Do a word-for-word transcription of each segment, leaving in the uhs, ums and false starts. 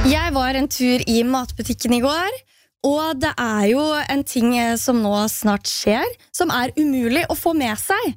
Jeg var en tur i matbutikken i går, og det er jo en ting som nå snart skjer, som er umulig å få med seg.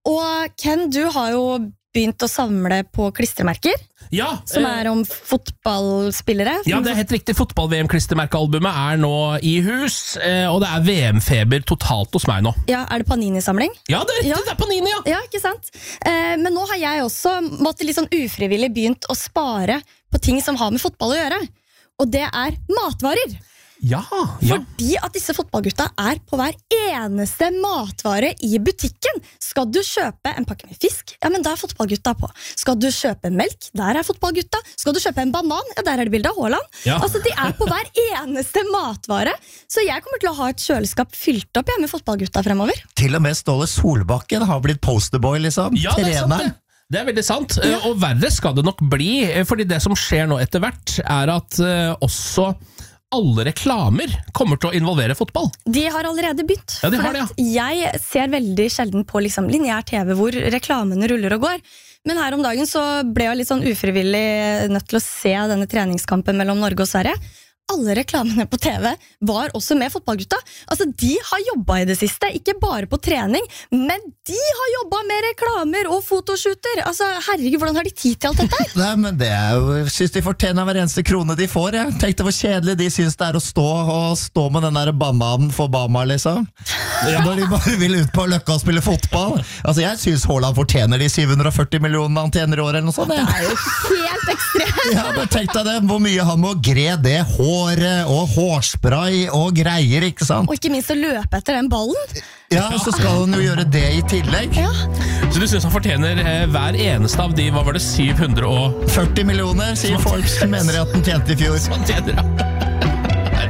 Og Ken, du har jo begynt å samle på klistremerker. Ja, som er om fotballspillere. Ja, det er helt riktig. Fotball-V M-klistremerkealbumet er nå i hus, og det er V M-feber totalt hos meg nå. Ja, er det Panini-samling? Ja, det er riktig, ja. Det er Panini, ja. Ja, ikke sant? Men nå har jeg også måtte litt sånn ufrivillig begynt å spare på ting som har med fotball å gjøre. Og det er matvarer. Ja, ja. Fordi at disse fotballgutta er på hver eneste matvare i butikken. Skal du kjøpe en pakke med fisk? Ja, men da er fotballgutta på. Skal du kjøpe melk? Der er fotballgutta. Skal du kjøpe en banan? Ja, der er det bilde av Haaland. Ja. Altså, de er på hver eneste matvare. Så jeg kommer til å ha et kjøleskap fylt opp med fotballgutta fremover. Til og med Ståle Solbakken har blitt posterboy, liksom. Ja, det er sant det. Det er veldig sant, ja. Og verre skal det nok bli, fordi det som skjer nå etter hvert er at uh, også alle reklamer kommer til å involvere fotball. De har allerede begynt. Ja, de har det, ja. Jeg ser veldig sjelden på liksom, lineær T V hvor reklamene ruller og går. Men her om dagen så ble jeg litt sånn ufrivillig nødt til å se denne treningskampen mellom Norge og Sverige. Alle reklamene på T V var også med fotballgutta. Altså, de har jobbet i det siste, ikke bare på trening, men de har jobbet med reklamer og fotoshooter. Altså, herregud, hvordan har de tid til alt dette her? Nei, men det er jo, jeg synes de fortjener hver eneste krone de får, jeg. Tenk det hvor kjedelig de synes det er å stå og stå med den der bananen for Bama, liksom. Ja. Når de bare vil ut på Løkka og spille fotball. Altså, jeg synes Haaland fortjener de syv hundre og førti millionene han tjener i år, eller noe sånt. Det er jo helt ekstremt. Ja, men tenk deg det, hvor mye han må gre det hår og hårspray og greier, ikke sant? Og ikke minst å løpe etter den ballen. Ja, så skal han jo gjøre det i tillegg. Ja. Så du synes han fortjener eh, hver eneste av de, hva var det, syv hundre og førti millioner, sier folk, som mener at han tjente i fjor. Sånn tjener, ja.